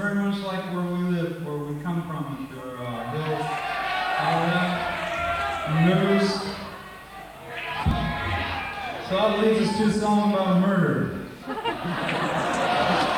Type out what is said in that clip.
very much like where we live, where we come from, the hills, all that, and rivers. So that leads us to a song about murder.